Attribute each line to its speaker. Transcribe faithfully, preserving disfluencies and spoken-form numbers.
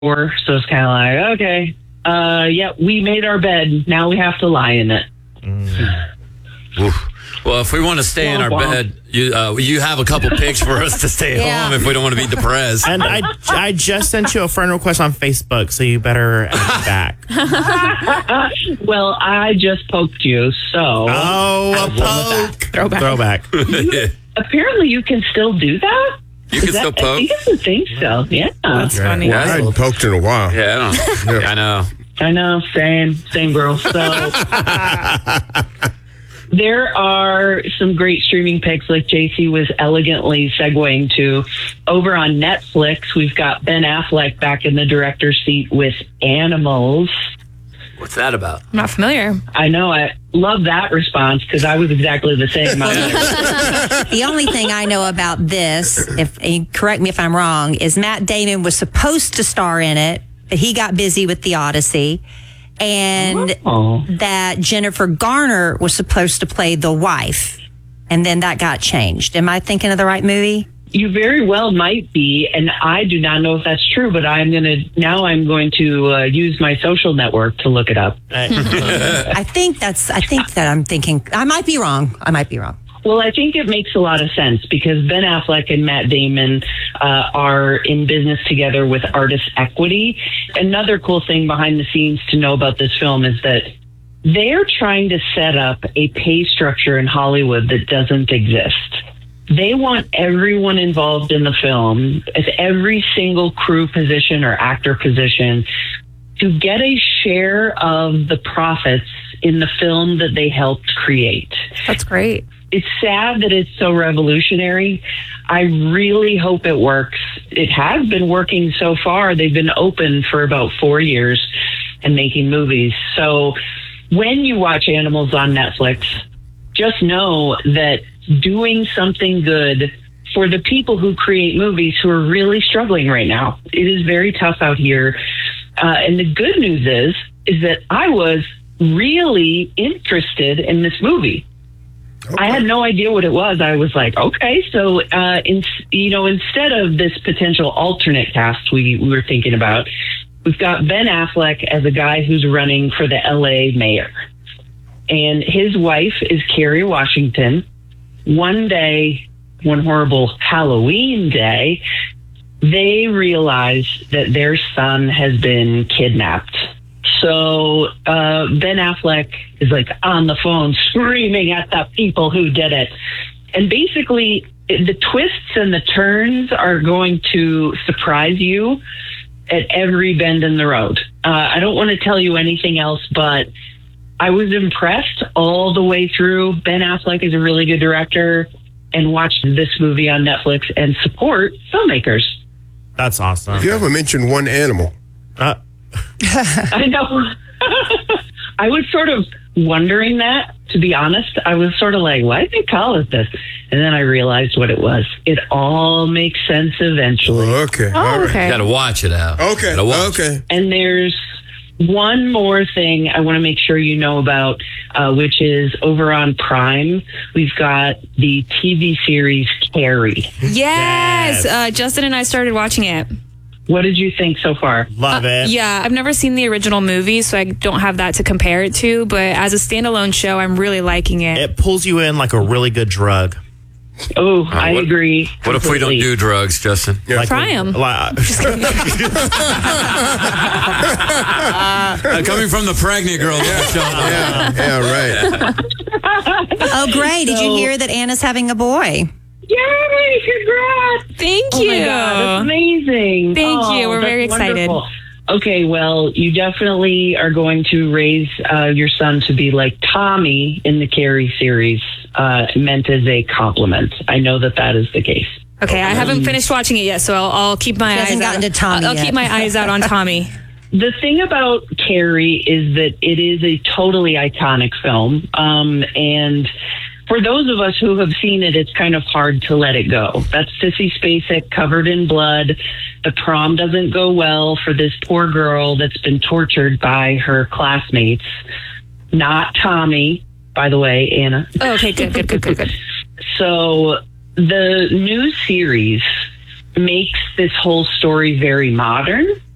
Speaker 1: Or so it's kind of like, okay, uh, yeah, we made our bed. Now we have to lie in it.
Speaker 2: Mm. Well, if we want to stay in our bed, you uh, you have a couple pics for us to stay
Speaker 3: Yeah.
Speaker 2: home if we don't want to be depressed.
Speaker 4: And I, I just sent you a friend request on Facebook, so you better add me back.
Speaker 1: Well, I just poked you, so.
Speaker 4: Oh, a poke.
Speaker 3: Throwback.
Speaker 4: Throwback.
Speaker 1: Apparently, you can still do that.
Speaker 2: You
Speaker 1: Is
Speaker 2: can
Speaker 1: that-
Speaker 2: still
Speaker 1: I
Speaker 2: poke.
Speaker 1: think it's a thing still. Yeah.
Speaker 3: That's funny.
Speaker 2: Yeah.
Speaker 5: I hadn't poked in a while.
Speaker 2: Yeah, I, don't, I know.
Speaker 1: I know, same, same girl. So there are some great streaming picks, like J C was elegantly segueing to. Over on Netflix, we've got Ben Affleck back in the director's seat with Animals.
Speaker 2: What's that about?
Speaker 3: I'm not familiar.
Speaker 1: I know, I love that response because I was exactly the same.
Speaker 6: The only thing I know about this, if and correct me if I'm wrong, is Matt Damon was supposed to star in it, but he got busy with The Odyssey, and
Speaker 1: Oh.
Speaker 6: that Jennifer Garner was supposed to play the wife, and then that got changed. Am I thinking of the right movie?
Speaker 1: You very well might be, and I do not know if that's true, but I'm going to, now I'm going to uh, use my social network to look it up.
Speaker 6: I think that's, I think that I'm thinking, I might be wrong. I might be wrong.
Speaker 1: Well, I think it makes a lot of sense because Ben Affleck and Matt Damon uh, are in business together with Artist Equity. Another cool thing behind the scenes to know about this film is that they're trying to set up a pay structure in Hollywood that doesn't exist. They want everyone involved in the film, at every single crew position or actor position, to get a share of the profits in the film that they helped create.
Speaker 3: That's great.
Speaker 1: It's sad that it's so revolutionary. I really hope it works. It has been working so far. They've been open for about four years and making movies. So when you watch Animals on Netflix, just know that doing something good for the people who create movies who are really struggling right now. It is very tough out here. Uh, and the good news is, is that I was really interested in this movie. Okay. I had no idea what it was. I was like, okay, so, uh, in, you know, instead of this potential alternate cast we, we were thinking about, we've got Ben Affleck as a guy who's running for the L A mayor. And his wife is Kerry Washington. One day, one horrible Halloween day, they realize that their son has been kidnapped. So uh, Ben Affleck is like on the phone screaming at the people who did it. And basically, the twists and the turns are going to surprise you at every bend in the road. Uh, I don't want to tell you anything else, but I was impressed all the way through. Ben Affleck is a really good director, and watch this movie on Netflix and support filmmakers.
Speaker 4: That's awesome.
Speaker 5: You haven't mentioned one animal.
Speaker 4: Uh,
Speaker 1: I know. I was sort of wondering that, to be honest. I was sort of like, why did they call it this? And then I realized what it was. It all makes sense eventually.
Speaker 5: Oh, okay.
Speaker 3: Oh,
Speaker 5: All right.
Speaker 3: okay.
Speaker 2: You got to watch it out.
Speaker 5: Okay.
Speaker 2: Gotta watch.
Speaker 5: Okay.
Speaker 1: And there's one more thing I want to make sure you know about, uh, which is over on Prime, we've got the T V series Carrie.
Speaker 3: Yes.
Speaker 4: Yes.
Speaker 3: Uh, Justin and I started watching it.
Speaker 1: What did you think so far?
Speaker 4: love it.
Speaker 3: Yeah, I've never seen the original movie, so I don't have that to compare it to. But as a standalone show, I'm really liking it.
Speaker 4: It pulls you in like a really good drug.
Speaker 1: Oh, I
Speaker 2: what-
Speaker 1: agree.
Speaker 2: What if we don't
Speaker 1: completely.
Speaker 2: do drugs, Justin?
Speaker 4: Like,
Speaker 3: Try 'em.
Speaker 4: Like,
Speaker 2: Uh, coming from the pregnant girl. Yeah,
Speaker 5: Yeah, yeah, right.
Speaker 6: Oh, great. Did you
Speaker 1: So-
Speaker 6: hear that Anna's having a boy?
Speaker 1: Yay! Congrats!
Speaker 3: Thank
Speaker 1: Oh
Speaker 3: you.
Speaker 1: my God, that's amazing.
Speaker 3: Thank
Speaker 1: Oh,
Speaker 3: you. We're
Speaker 1: that's
Speaker 3: very excited.
Speaker 1: wonderful. Okay, well, you definitely are going to raise uh, your son to be like Tommy in the Carrie series, uh, meant as a compliment. I know that that is the case.
Speaker 3: Okay, I haven't finished watching it yet, so I'll, I'll keep my
Speaker 6: She
Speaker 3: eyes
Speaker 6: hasn't
Speaker 3: out.
Speaker 6: gotten to Tommy
Speaker 3: I'll
Speaker 6: yet.
Speaker 3: keep my eyes out on Tommy.
Speaker 1: The thing about Carrie is that it is a totally iconic film. Um, and for those of us who have seen it, it's kind of hard to let it go. That's Sissy Spacek covered in blood. The prom doesn't go well for this poor girl that's been tortured by her classmates. Not Tommy, by the way, Anna.
Speaker 3: Oh, okay, good, good, good, good, good.
Speaker 1: So the new series makes this whole story very modern.